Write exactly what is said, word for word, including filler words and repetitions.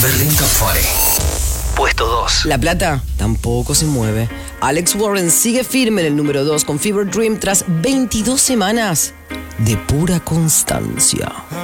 Berlín Top cuarenta. Puesto dos. La Plata tampoco se mueve. Alex Warren sigue firme en el número dos con Fever Dream tras veintidós semanas de pura constancia.